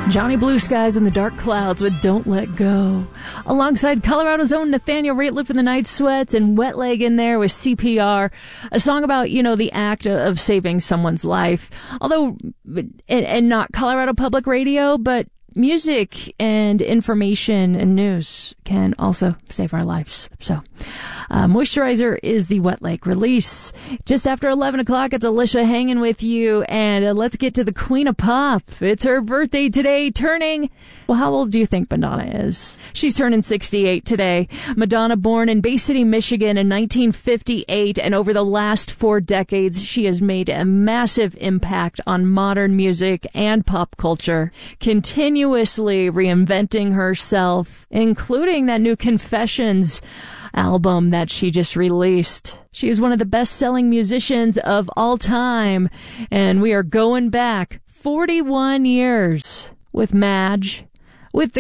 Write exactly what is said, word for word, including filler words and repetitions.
Johnny Blue Skies and the Dark Clouds with Don't Let Go. Alongside Colorado's own Nathaniel Rateliff and the Night Sweats and Wet Leg in there with C P R. A song about, you know, the act of saving someone's life. Although, and, and not Colorado Public Radio, but music and information and news can also save our lives. So, uh, Moisturizer is the Wet Leg release. Just after eleven o'clock, it's Alicia hanging with you. And uh, let's get to the Queen of Pop. It's her birthday today, turning... Well, how old do you think Madonna is? She's turning sixty-eight today. Madonna, born in Bay City, Michigan in nineteen fifty-eight, and over the last four decades, she has made a massive impact on modern music and pop culture, continuously reinventing herself, including that new Confessions album that she just released. She is one of the best-selling musicians of all time, and we are going back forty-one years with Madge, with the